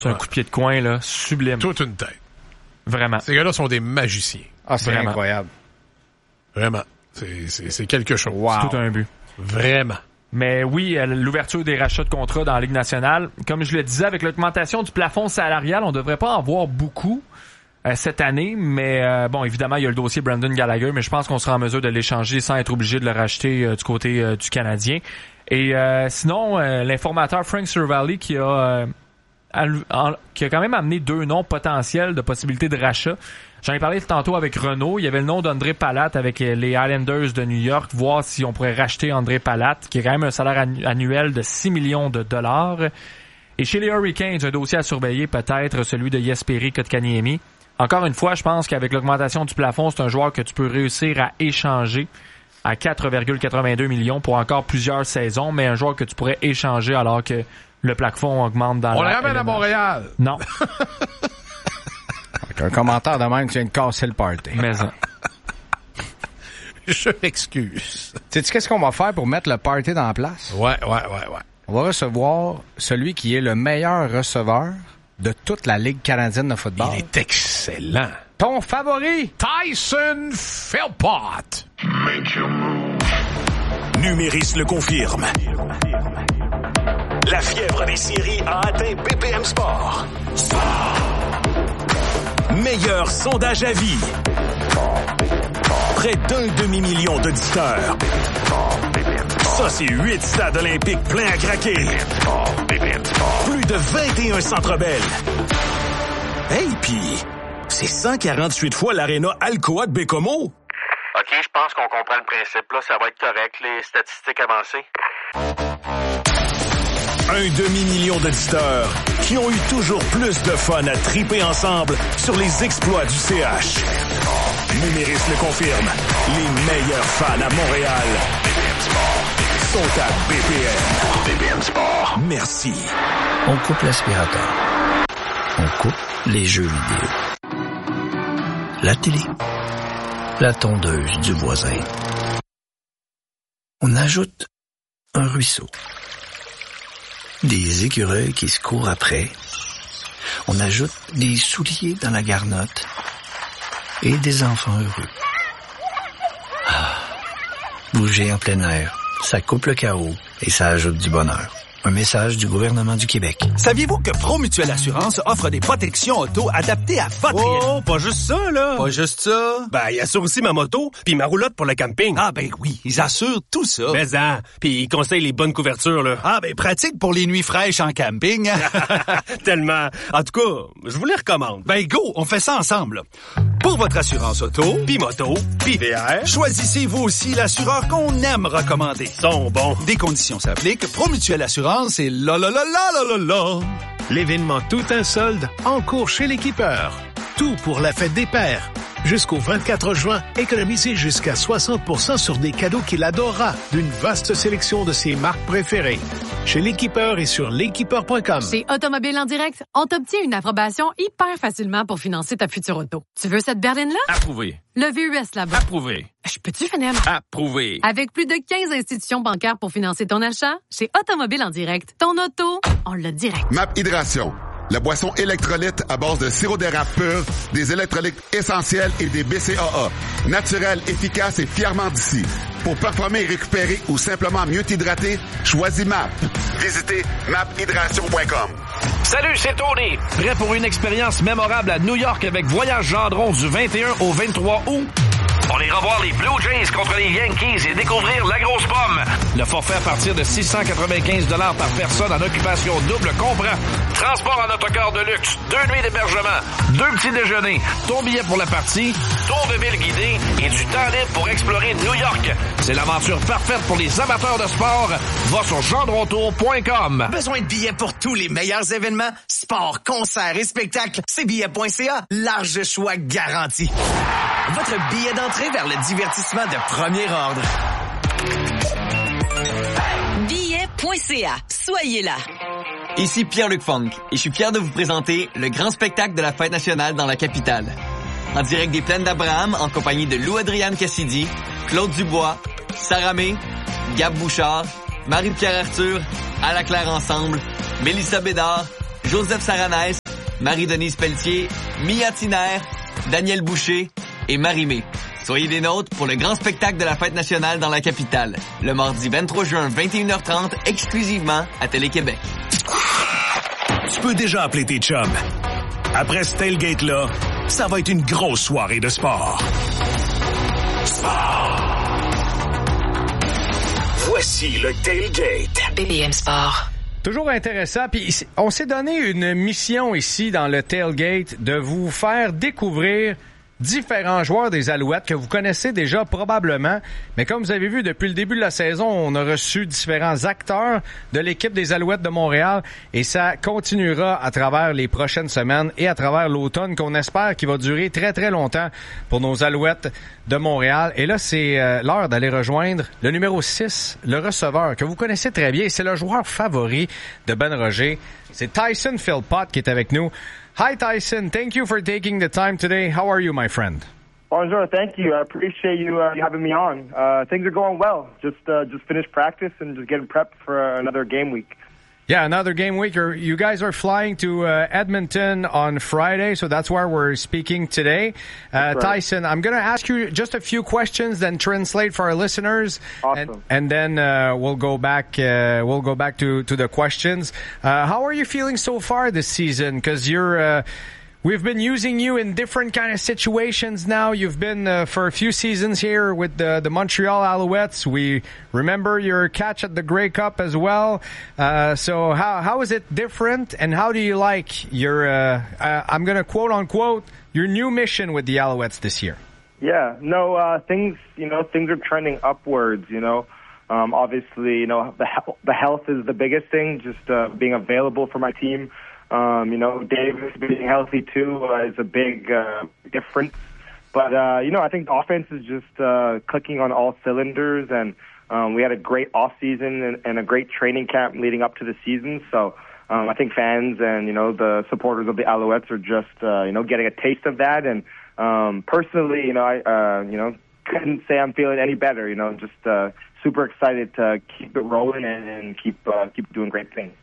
C'est un coup de pied de coin, là, sublime. Toute une tête. Vraiment. Ces gars-là sont des magiciens. Ah, c'est Vraiment. incroyable. Vraiment. C'est quelque chose. Wow. C'est tout un but. Vraiment. Mais oui, l'ouverture des rachats de contrats dans la Ligue nationale, comme je le disais, avec l'augmentation du plafond salarial, on devrait pas en voir beaucoup cette année. Mais bon, évidemment, il y a le dossier Brandon Gallagher, mais je pense qu'on sera en mesure de l'échanger sans être obligé de le racheter du côté du Canadien. Et sinon, l'informateur Frank Cervalli qui a quand même amené 2 noms potentiels de possibilités de rachat. J'en ai parlé tantôt avec Renaud. Il y avait le nom d'André Palat avec les Islanders de New York, voir si on pourrait racheter André Palat, qui a quand même un salaire annuel de 6 millions de dollars. Et chez les Hurricanes, un dossier à surveiller, peut-être celui de Jesperi Kotkaniemi. Encore une fois, je pense qu'avec l'augmentation du plafond, c'est un joueur que tu peux réussir à échanger à 4,82 millions pour encore plusieurs saisons, mais un joueur que tu pourrais échanger alors que le plafond augmente dans On la le ramène à Montréal. Non. Avec un commentaire de même, tu viens de casser le party. Mais ça. Je m'excuse. Sais-tu qu'est-ce qu'on va faire pour mettre le party dans la place? Ouais. On va recevoir celui qui est le meilleur receveur de toute la Ligue canadienne de football. Il est excellent. Ton favori? Tyson Philpott. Numéris le confirme. La fièvre des séries a atteint BPM Sport. Meilleur sondage à vie. Près d'un demi-million d'auditeurs. Ça, c'est 8 stades olympiques pleins à craquer. Plus de 21 Centre Bell. Hey, pis c'est 148 fois l'aréna Alcoa de Bécomo. OK, je pense qu'on comprend le principe. Là, ça va être correct, les statistiques avancées. Un demi-million d'auditeurs qui ont eu toujours plus de fun à triper ensemble sur les exploits du CH. Numéris le confirme. Les meilleurs fans à Montréal sont à BPM. BPM Sport. Merci. On coupe l'aspirateur. On coupe les jeux vidéo. La télé. La tondeuse du voisin. On ajoute un ruisseau. Des écureuils qui se courent après. On ajoute des souliers dans la garnotte. Et des enfants heureux. Ah. Bouger en plein air. Ça coupe le chaos et ça ajoute du bonheur. Un message du gouvernement du Québec. Saviez-vous que Promutuelle Assurance offre des protections auto adaptées à votre réalité? Oh, pas juste ça, là. Pas juste ça. Ben, ils assurent aussi ma moto puis ma roulotte pour le camping. Ah, ben oui, ils assurent tout ça. Mais puis ils conseillent les bonnes couvertures, là. Ah, ben pratique pour les nuits fraîches en camping. Tellement. En tout cas, je vous les recommande. Ben go, on fait ça ensemble, là. Pour votre assurance auto, Puis moto, puis VR. choisissez vous aussi l'assureur qu'on aime recommander. Ils sont bons. Des conditions s'appliquent. Promutuelle Assurance et la. L'événement Tout un solde en cours chez l'équipeur. Tout pour la fête des pères. Jusqu'au 24 juin, économisez jusqu'à 60% sur des cadeaux qu'il adorera d'une vaste sélection de ses marques préférées. Chez l'équipeur et sur l'équipeur.com. Chez Automobile en direct, on t'obtient une approbation hyper facilement pour financer ta future auto. Tu veux cette berline-là? Approuvé. Le VUS là-bas. Approuvé. Je peux-tu finir? Approuvé. Avec plus de 15 institutions bancaires pour financer ton achat, chez Automobile en direct, ton auto, on l'a direct. MAP Hydration. La boisson électrolyte à base de sirop d'érable pur, des électrolytes essentiels et des BCAA. Naturel, efficace et fièrement d'ici. Pour performer et récupérer ou simplement mieux t'hydrater, choisis MAP. Visitez maphydration.com. Salut, c'est Tony. Prêt pour une expérience mémorable à New York avec Voyage Gendron du 21 au 23 août? On ira voir les Blue Jays contre les Yankees et découvrir la grosse pomme. Le forfait à partir de 695 $ par personne en occupation double comprend transport en autocar de luxe, 2 nuits d'hébergement, 2 petits déjeuners, ton billet pour la partie, tour de ville guidé et du temps libre pour explorer New York. C'est l'aventure parfaite pour les amateurs de sport. Va sur gendrontour.com. Besoin de billets pour tous les meilleurs événements, sports, concerts et spectacles. C'est billets.ca. Large choix garanti. Votre billet d'entrée vers le divertissement de premier ordre. Billets.ca. Soyez là. Ici Pierre-Luc Funk et je suis fier de vous présenter le grand spectacle de la Fête nationale dans la capitale. En direct des Plaines d'Abraham en compagnie de Lou-Adrienne Cassidy, Claude Dubois, Sarah May, Gab Bouchard, Marie-Pierre Arthur, À la Claire Ensemble, Mélissa Bédard, Joseph Saranès, Marie-Denise Pelletier, Mia Tiner, Daniel Boucher et Marie-Mé. Soyez des nôtres pour le grand spectacle de la fête nationale dans la capitale, le mardi 23 juin, 21h30, exclusivement à Télé-Québec. Tu peux déjà appeler tes chums. Après ce tailgate-là, ça va être une grosse soirée de sport. Voici le tailgate. BPM Sport. Toujours intéressant. Puis on s'est donné une mission ici dans le tailgate de vous faire découvrir différents joueurs des Alouettes que vous connaissez déjà probablement. Mais comme vous avez vu, depuis le début de la saison, on a reçu différents acteurs de l'équipe des Alouettes de Montréal et ça continuera à travers les prochaines semaines et à travers l'automne qu'on espère qu'il va durer très très longtemps pour nos Alouettes de Montréal. Et là, c'est l'heure d'aller rejoindre le numéro 6, le receveur que vous connaissez très bien. C'est le joueur favori de Ben Roger. C'est Tyson Philpott qui est avec nous. Hi, Tyson. Thank you for taking the time today. How are you, my friend? Bonjour. Thank you. I appreciate you having me on. Things are going well. Just finished practice and just getting prepped for another game week. Yeah, another game week. You guys are flying to Edmonton on Friday, so that's where we're speaking today. Right. Tyson, I'm going to ask you just a few questions, then translate for our listeners, awesome. and then we'll go back. We'll go back to the questions. How are you feeling so far this season? Because you're. We've been using you in different kind of situations now. You've been for a few seasons here with the Montreal Alouettes. We remember your catch at the Grey Cup as well. So how is it different, and how do you like your, I'm going to quote unquote, your new mission with the Alouettes this year? Yeah, no, things are trending upwards, obviously, the health is the biggest thing, just being available for my team. Davis being healthy too is a big difference. But, I think the offense is just clicking on all cylinders, and we had a great off-season and a great training camp leading up to the season. So I think fans and, the supporters of the Alouettes are just, getting a taste of that. And personally, I couldn't say I'm feeling any better, just super excited to keep it rolling and keep doing great things.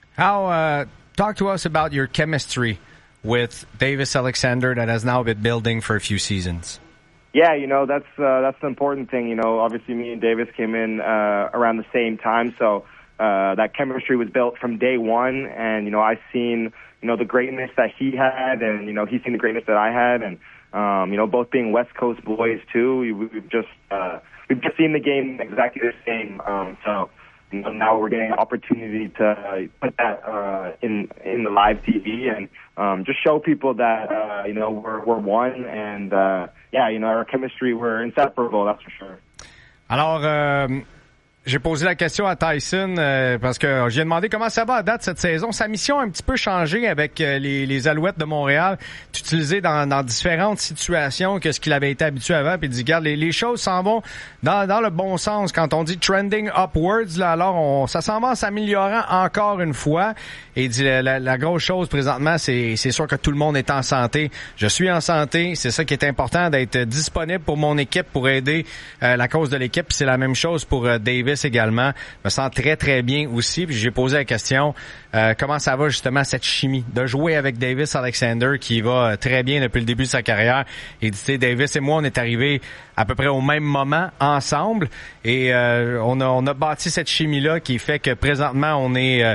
Talk to us about your chemistry with Davis Alexander that has now been building for a few seasons. Yeah, that's the important thing. Obviously me and Davis came in around the same time, so that chemistry was built from day one. And I've seen the greatness that he had, and he's seen the greatness that I had, and both being West Coast boys too. We've just seen the game exactly the same. So. Now we're getting an opportunity to put that in the live TV and just show people that we're one, and our chemistry, we're inseparable, that's for sure. Alors, j'ai posé la question à Tyson parce que j'ai demandé comment ça va à date cette saison. Sa mission a un petit peu changé avec les Alouettes de Montréal, utilisé dans différentes situations que ce qu'il avait été habitué avant. Puis il dit, regarde, les choses s'en vont dans le bon sens. Quand on dit trending upwards, là, alors ça s'en va en s'améliorant encore une fois. Et il dit, la grosse chose présentement, c'est sûr que tout le monde est en santé. Je suis en santé. C'est ça qui est important, d'être disponible pour mon équipe, pour aider la cause de l'équipe. Puis c'est la même chose pour Davis également. Je me sens très, très bien aussi. Puis j'ai posé la question, comment ça va justement cette chimie de jouer avec Davis Alexander qui va très bien depuis le début de sa carrière. Et tu sais, Davis et moi, on est arrivés à peu près au même moment ensemble et on a bâti cette chimie-là qui fait que présentement, on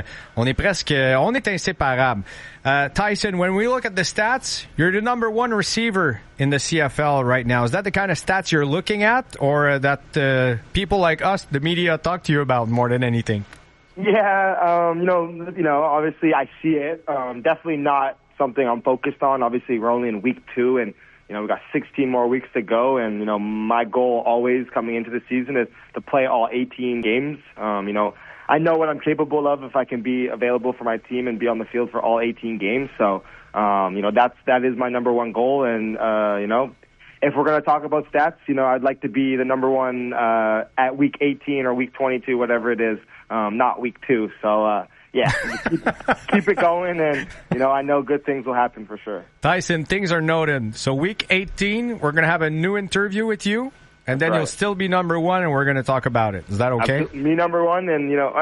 est inséparables. Tyson, when we look at the stats, you're the number one receiver in the CFL right now. Is that the kind of stats you're looking at, or that people like us, the media, talk to you about more than anything? Yeah, obviously I see it. Definitely not something I'm focused on. Obviously, we're only in week 2, and we've got 16 more weeks to go. And my goal always coming into the season is to play all 18 games. I know what I'm capable of if I can be available for my team and be on the field for all 18 games. So, that is my number one goal. And, if we're going to talk about stats, I'd like to be the number one, at week 18 or week 22, whatever it is, not week 2. So, keep it going. And, I know good things will happen for sure. Tyson, things are noted. So week 18, we're going to have a new interview with you. And then you'll still be number one, and we're going to talk about it. Is that okay? Me number one, and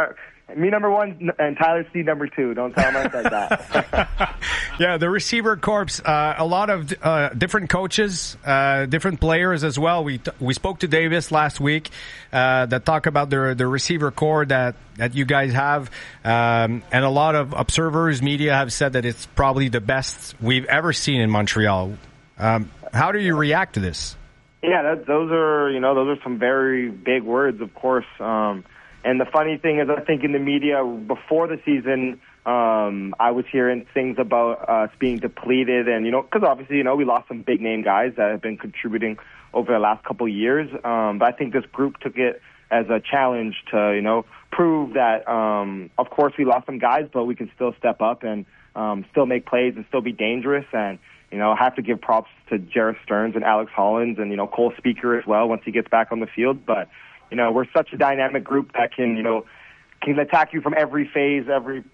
Me number one and Tyler C number two. Don't tell him I said that. Yeah, the receiver corps, a lot of different coaches, different players as well. We spoke to Davis last week that talk about the receiver corps that you guys have, and a lot of observers, media have said that it's probably the best we've ever seen in Montreal. How do you react to this? Yeah, those are some very big words, of course. And the funny thing is, I think in the media before the season, I was hearing things about us being depleted, and because obviously we lost some big name guys that have been contributing over the last couple of years. But I think this group took it as a challenge to prove that of course we lost some guys, but we can still step up and still make plays and still be dangerous. And I have to give props to Jarrett Stearns and Alex Hollins and Cole Speaker as well once he gets back on the field. But we're such a dynamic group that can attack you from every phase, every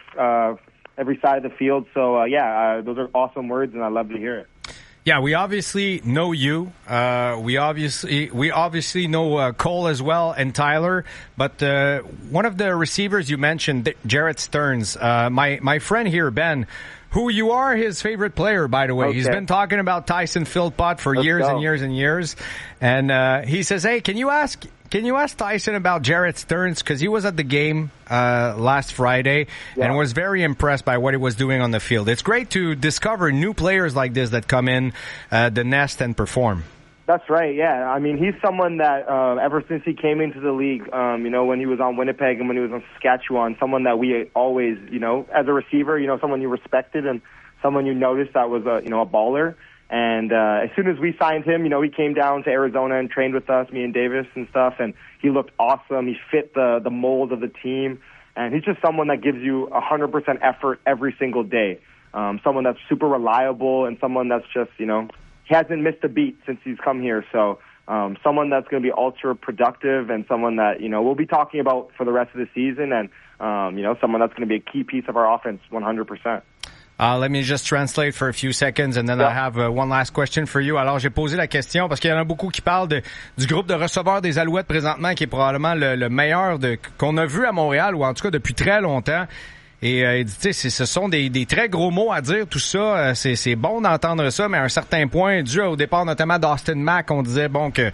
side of the field. So those are awesome words, and I love to hear it. Yeah, we obviously know you. We obviously know Cole as well and Tyler. But one of the receivers you mentioned, Jarrett Stearns, my friend here, Ben, who you are his favorite player, by the way. Okay. He's been talking about Tyson Philpott for years and years and years. And he says, hey, can you ask Tyson about Jarrett Stearns? Because he was at the game last Friday and was very impressed by what he was doing on the field. It's great to discover new players like this that come in the nest and perform. That's right, yeah. I mean, he's someone that ever since he came into the league, when he was on Winnipeg and when he was on Saskatchewan, someone that we always, as a receiver, someone you respected and someone you noticed that was a baller. And as soon as we signed him, he came down to Arizona and trained with us, me and Davis and stuff, and he looked awesome. He fit the mold of the team, and he's just someone that gives you 100% effort every single day. Someone that's super reliable and someone that's just, he hasn't missed a beat since he's come here. So someone that's going to be ultra productive and someone that, we'll be talking about for the rest of the season and, someone that's going to be a key piece of our offense 100%. Let me just translate for a few seconds and then I have one last question for you. Alors, j'ai posé la question parce qu'il y en a beaucoup qui parlent du groupe de receveurs des Alouettes présentement qui est probablement le meilleur qu'on a vu à Montréal ou en tout cas depuis très longtemps. Et il dit, tu sais, ce sont des très gros mots à dire, tout ça. C'est bon d'entendre ça, mais à un certain point, dû au départ notamment d'Austin Mack, on disait que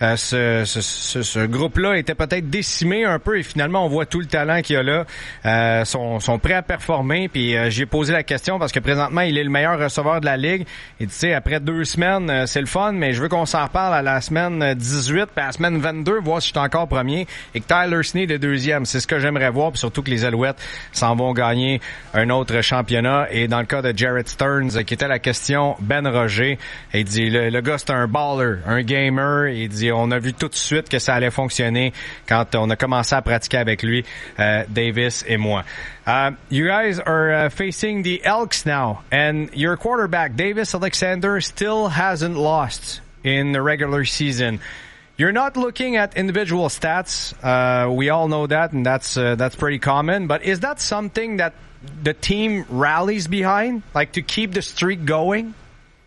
ce groupe-là était peut-être décimé un peu et finalement on voit tout le talent qu'il y a là. Sont prêts à performer. Puis j'ai posé la question parce que présentement il est le meilleur receveur de la ligue. Et tu sais, après 2 semaines, c'est le fun, mais je veux qu'on s'en reparle à la semaine 18 puis à la semaine 22, voir si je suis encore premier et que Tyler Snead est deuxième. C'est ce que j'aimerais voir, puis surtout que les Alouettes s'en vont gagner un autre championnat. Et dans le cas de Jarrett Stearns, qui était la question, Ben Roger, il dit le gars c'est un baller, un gamer. Il dit on a vu tout de suite que ça allait fonctionner quand on a commencé à pratiquer avec lui, Davis et moi. You guys are facing the Elks now, and your quarterback Davis Alexander still hasn't lost in the regular season. You're not looking at individual stats. We all know that, and that's pretty common. But is that something that the team rallies behind, like to keep the streak going?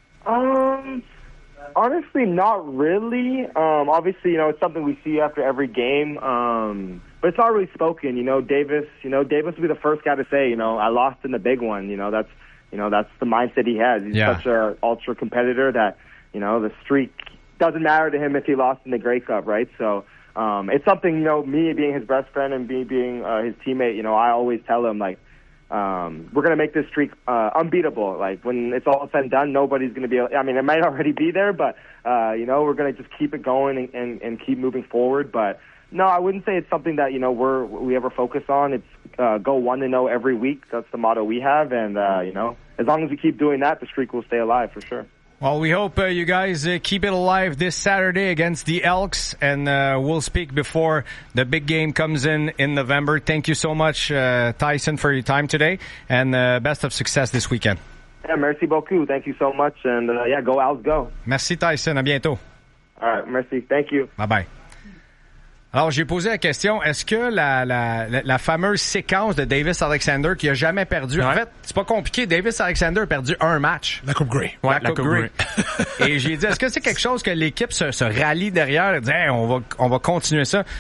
Honestly, not really. Obviously, it's something we see after every game. But it's not really spoken. Davis will be the first guy to say, I lost in the big one. That's the mindset he has. He's such a ultra competitor that, the streak doesn't matter to him if he lost in the Grey Cup, right? So it's something, me being his best friend and me being his teammate, I always tell him, like, we're going to make this streak unbeatable. Like, when it's all said and done, nobody's going to be able, I mean, it might already be there, but, we're going to just keep it going and keep moving forward. But, no, I wouldn't say it's something that, we ever focus on. It's go 1-0 every week. That's the motto we have. And, as long as we keep doing that, the streak will stay alive for sure. Well, we hope you guys keep it alive this Saturday against the Elks, and we'll speak before the big game comes in November. Thank you so much, Tyson, for your time today, and best of success this weekend. Yeah, merci beaucoup. Thank you so much, and go Owls, go. Merci, Tyson. À bientôt. All right, merci. Thank you. Bye-bye. Alors, j'ai posé la question, est-ce que la fameuse séquence de Davis Alexander qui a jamais perdu, en fait, c'est pas compliqué, Davis Alexander a perdu un match. La Coupe Grey. Ouais, la Coupe Grey. Et j'ai dit, est-ce que c'est quelque chose que l'équipe se rallie derrière et dit, hey, on va continuer ça?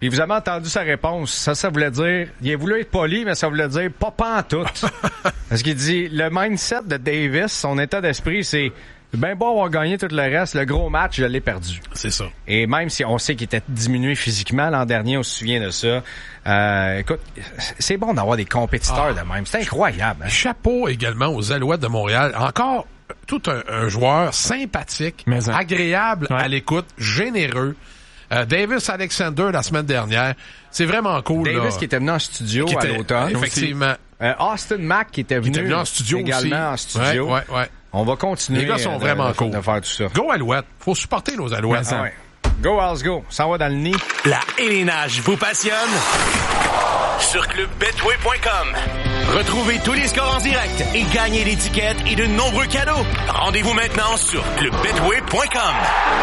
Puis vous avez entendu sa réponse. Ça voulait dire... Il a voulu être poli, mais ça voulait dire pas pantoute. Parce qu'il dit, le mindset de Davis, son état d'esprit, c'est... Ben bon avoir gagné tout le reste. Le gros match, je l'ai perdu. C'est ça. Et même si on sait qu'il était diminué physiquement l'an dernier, on se souvient de ça. Écoute, c'est bon d'avoir des compétiteurs de même. C'est incroyable. Hein? Chapeau également aux Alouettes de Montréal. Encore tout un joueur sympathique, agréable à l'écoute, généreux. Davis Alexander la semaine dernière. C'est vraiment cool. Davis là. Qui était venu en studio à l'automne. Effectivement. Austin Mack qui était venu en studio également aussi. en studio. Ouais. On va continuer. Les gars sont vraiment cool. De faire tout ça. Go Alouette. Faut supporter nos Alouettes. Ouais. Go Owls Go. Ça va dans le nid. La élénage vous passionne? Sur clubbetway.com. Retrouvez tous les scores en direct et gagnez des tickets et de nombreux cadeaux. Rendez-vous maintenant sur clubbetway.com.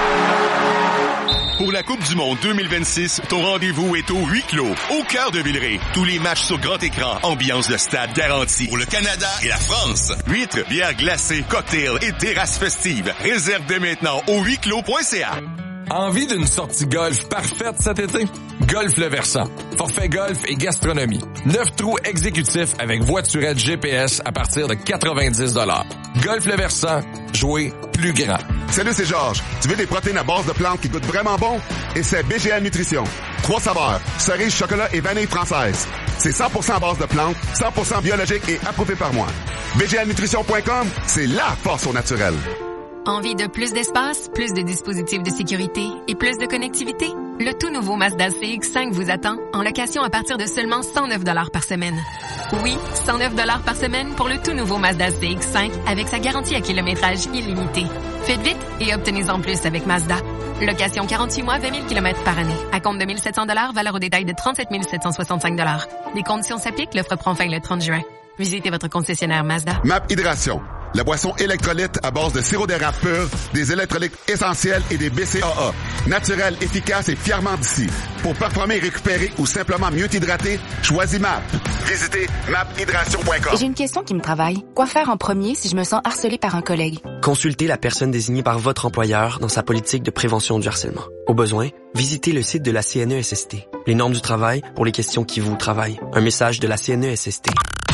Pour la Coupe du Monde 2026, ton rendez-vous est au huis clos, au cœur de Villeray. Tous les matchs sur grand écran, ambiance de stade garantie. Pour le Canada et la France, huîtres, bières glacées, cocktails et terrasses festives. Réserve dès maintenant au huisclos.ca. Envie d'une sortie golf parfaite cet été? Golf Le Versant. Forfait golf et gastronomie. 9 trous exécutifs avec voiturette GPS à partir de 90 $. Golf Le Versant. Jouer plus grand. Salut, c'est Georges. Tu veux des protéines à base de plantes qui goûtent vraiment bon? Et c'est BGA Nutrition. 3 saveurs. Cerise, chocolat et vanille française. C'est 100% à base de plantes, 100% biologique et approuvé par moi. BGAnutrition.com, c'est la force au naturel. Envie de plus d'espace, plus de dispositifs de sécurité et plus de connectivité? Le tout nouveau Mazda CX-5 vous attend en location à partir de seulement 109 $ par semaine. Oui, 109 $ par semaine pour le tout nouveau Mazda CX-5 avec sa garantie à kilométrage illimité. Faites vite et obtenez-en plus avec Mazda. Location 48 mois, 20 000 km par année. À compte de 1 700 $, valeur au détail de 37 765 $. Les conditions s'appliquent, l'offre prend fin le 30 juin. Visitez votre concessionnaire Mazda. MAP Hydration. La boisson électrolyte à base de sirop d'érable pur, des électrolytes essentiels et des BCAA. Naturel, efficace et fièrement d'ici. Pour performer, récupérer ou simplement mieux t'hydrater, choisis MAP. Visitez maphydration.com. J'ai une question qui me travaille. Quoi faire en premier si je me sens harcelée par un collègue? Consultez la personne désignée par votre employeur dans sa politique de prévention du harcèlement. Au besoin, visitez le site de la CNESST. Les normes du travail pour les questions qui vous travaillent. Un message de la CNESST.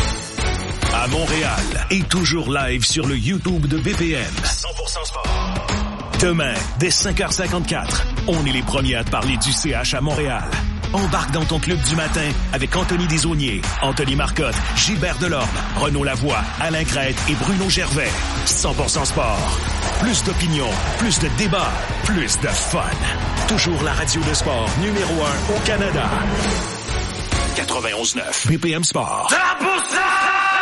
À Montréal et toujours live sur le YouTube de BPM. 100% sport. Demain, dès 5h54, on est les premiers à te parler du CH à Montréal. Embarque dans ton club du matin avec Anthony Desaulniers, Anthony Marcotte, Gilbert Delorme, Renaud Lavoie, Alain Crête et Bruno Gervais. 100% sport. Plus d'opinion, plus de débats, plus de fun. Toujours la radio de sport numéro 1 au Canada. 91.9 BPM Sport. 100%!